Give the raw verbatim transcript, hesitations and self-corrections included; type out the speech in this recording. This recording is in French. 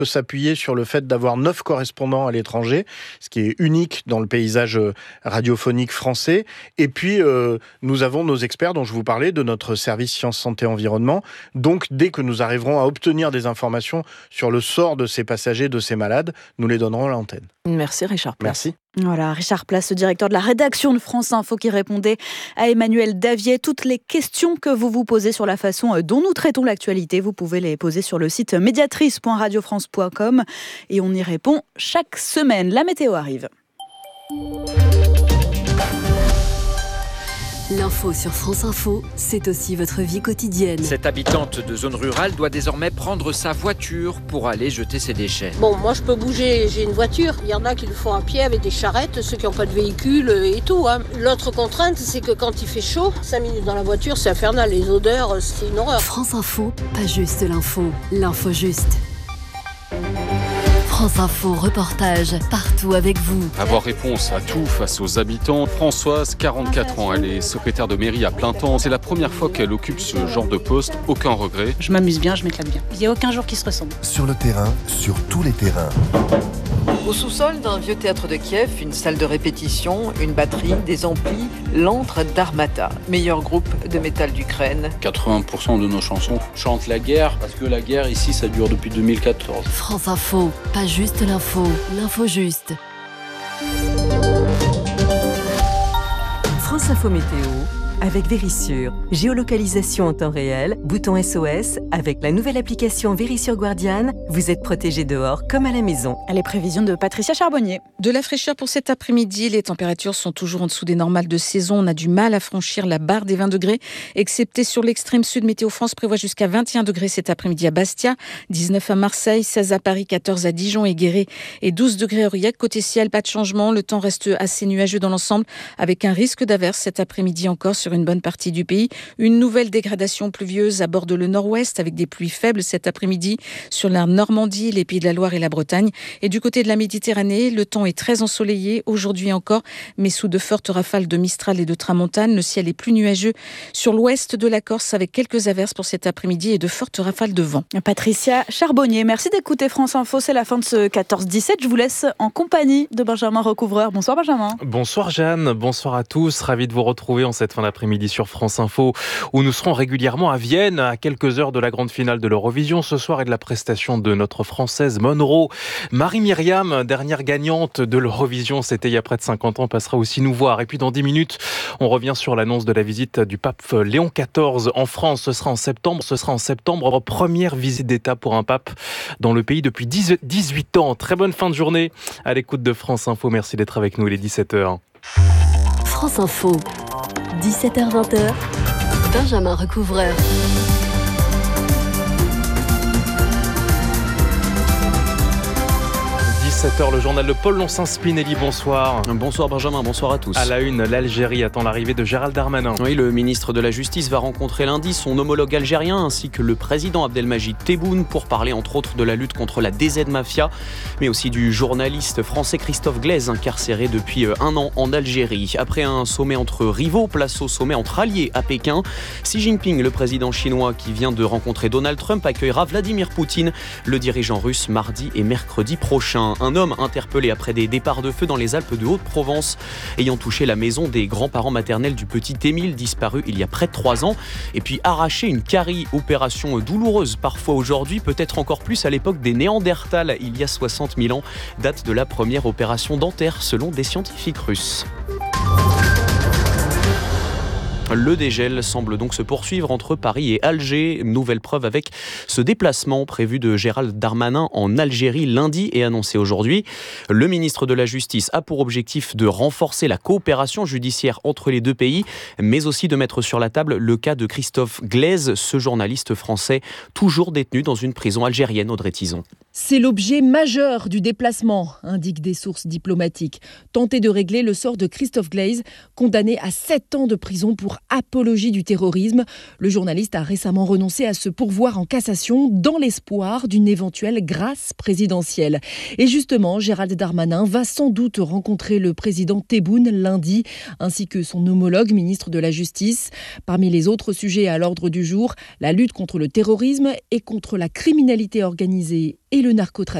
peut s'appuyer sur le fait d'avoir neuf correspondants à l'étranger, ce qui est unique dans le paysage radiophonique français. Et puis, euh, nous avons nos experts dont je vous parlais, de notre service Sciences, Santé, Environnement. Donc, dès que nous arriverons à obtenir des informations sur le sort de ces passagers, de ces malades, nous les donnerons à l'antenne. Merci Richard Place. Merci. Voilà, Richard Place, le directeur de la rédaction de France Info, qui répondait à Emmanuel Davier. Toutes les questions que vous vous posez sur la façon dont nous traitons l'actualité, vous pouvez les poser sur le site médiatrice point radio france point com et on y répond chaque semaine. La météo arrive. L'info sur France Info, c'est aussi votre vie quotidienne. Cette habitante de zone rurale doit désormais prendre sa voiture pour aller jeter ses déchets. Bon, moi je peux bouger, j'ai une voiture. Il y en a qui le font à pied avec des charrettes, ceux qui n'ont pas de véhicule et tout. Hein. L'autre contrainte, c'est que quand il fait chaud, cinq minutes dans la voiture, c'est infernal. Les odeurs, c'est une horreur. France Info, pas juste l'info, l'info juste. France Info, reportage, partout avec vous. Avoir réponse à tout face aux habitants. Françoise, quarante-quatre ans, elle est secrétaire de mairie à plein temps. C'est la première fois qu'elle occupe ce genre de poste. Aucun regret. Je m'amuse bien, je m'éclate bien. Il n'y a aucun jour qui se ressemble. Sur le terrain, sur tous les terrains. Au sous-sol d'un vieux théâtre de Kiev, une salle de répétition, une batterie, des amplis, l'antre d'Armata, meilleur groupe de métal d'Ukraine. quatre-vingts pour cent de nos chansons chantent la guerre, parce que la guerre ici, ça dure depuis deux mille quatorze. France Info, pas juste l'info, l'info juste. France Info Météo avec Vérissure. Géolocalisation en temps réel, bouton S O S. Avec la nouvelle application Vérissure Guardian, vous êtes protégé dehors comme à la maison. Les prévisions de Patricia Charbonnier. De la fraîcheur pour cet après-midi. Les températures sont toujours en dessous des normales de saison. On a du mal à franchir la barre des vingt degrés, excepté sur l'extrême sud. Météo France prévoit jusqu'à vingt et un degrés cet après-midi à Bastia, dix-neuf à Marseille, seize à Paris, quatorze à Dijon et Guéret et douze degrés à Aurillac. Côté ciel, pas de changement. Le temps reste assez nuageux dans l'ensemble, avec un risque d'averse cet après-midi encore sur une bonne partie du pays. Une nouvelle dégradation pluvieuse aborde le nord-ouest avec des pluies faibles cet après-midi sur la Normandie, les Pays de la Loire et la Bretagne. Et du côté de la Méditerranée, le temps est très ensoleillé aujourd'hui encore, mais sous de fortes rafales de Mistral et de Tramontane. Le ciel est plus nuageux sur l'ouest de la Corse avec quelques averses pour cet après-midi et de fortes rafales de vent. Patricia Charbonnier, merci d'écouter France Info. C'est la fin de ce quatorze dix-sept. Je vous laisse en compagnie de Benjamin Recouvreur. Bonsoir Benjamin. Bonsoir Jeanne, bonsoir à tous. Ravi de vous retrouver en cette fin d'après-midi sur France Info, où nous serons régulièrement à Vienne, à quelques heures de la grande finale de l'Eurovision ce soir et de la prestation de notre Française Monroe. Marie-Myriam, dernière gagnante de l'Eurovision, c'était il y a près de cinquante ans, passera aussi nous voir. Et puis dans dix minutes, on revient sur l'annonce de la visite du pape Léon quatorze en France. Ce sera en septembre, ce sera en septembre, première visite d'État pour un pape dans le pays depuis dix-huit ans. Très bonne fin de journée à l'écoute de France Info. Merci d'être avec nous, il est dix-sept heures. France Info, dix-sept heures vingt, Benjamin Recouvreur. dix-sept heures, le journal de Paul Lonsin-Spinelli, bonsoir. Bonsoir Benjamin, bonsoir à tous. À la une, l'Algérie attend l'arrivée de Gérald Darmanin. Oui, le ministre de la Justice va rencontrer lundi son homologue algérien ainsi que le président Abdelmajid Tebboune pour parler entre autres de la lutte contre la D Z Mafia, mais aussi du journaliste français Christophe Glaise, incarcéré depuis un an en Algérie. Après un sommet entre rivaux, place au sommet entre alliés à Pékin. Xi Jinping, le président chinois qui vient de rencontrer Donald Trump, accueillera Vladimir Poutine, le dirigeant russe, mardi et mercredi prochain. Un homme interpellé après des départs de feu dans les Alpes de Haute-Provence ayant touché la maison des grands-parents maternels du petit Émile disparu il y a près de trois ans et puis arraché une carie, opération douloureuse parfois aujourd'hui, peut-être encore plus à l'époque des Néandertals il y a soixante mille ans, date de la première opération dentaire selon des scientifiques russes. Le dégel semble donc se poursuivre entre Paris et Alger. Nouvelle preuve avec ce déplacement prévu de Gérald Darmanin en Algérie lundi et annoncé aujourd'hui. Le ministre de la Justice a pour objectif de renforcer la coopération judiciaire entre les deux pays, mais aussi de mettre sur la table le cas de Christophe Glaise, ce journaliste français toujours détenu dans une prison algérienne, Audrey Tison. C'est l'objet majeur du déplacement, indiquent des sources diplomatiques. Tenter de régler le sort de Christophe Glaise, condamné à sept ans de prison pour apologie du terrorisme. Le journaliste a récemment renoncé à se pourvoir en cassation dans l'espoir d'une éventuelle grâce présidentielle. Et justement, Gérald Darmanin va sans doute rencontrer le président Tebboune lundi, ainsi que son homologue ministre de la Justice. Parmi les autres sujets à l'ordre du jour, la lutte contre le terrorisme et contre la criminalité organisée et le narcotrafic.